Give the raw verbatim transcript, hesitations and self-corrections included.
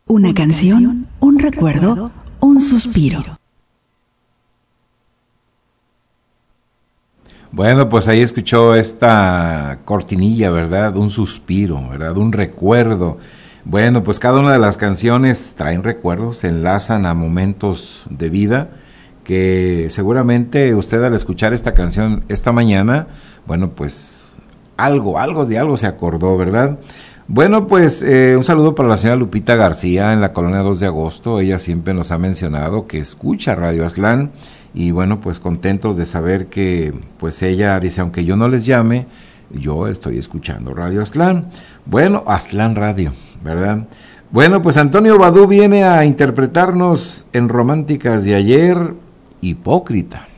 Una canción, un recuerdo, un suspiro. Bueno, pues ahí escuchó esta cortinilla, ¿verdad? Un suspiro, ¿verdad? Un recuerdo. Bueno, pues cada una de las canciones traen recuerdos, se enlazan a momentos de vida que seguramente usted al escuchar esta canción esta mañana, bueno, pues algo, algo de algo se acordó, ¿verdad? Bueno, pues eh, un saludo para la señora Lupita García en la colonia dos de agosto. Ella siempre nos ha mencionado que escucha Radio Aztlán y bueno, pues contentos de saber que pues ella dice, aunque yo no les llame, yo estoy escuchando Radio Aztlán. Bueno, Aztlán Radio, ¿verdad? Bueno, pues Antonio Badú viene a interpretarnos en Románticas de Ayer, Hipócrita.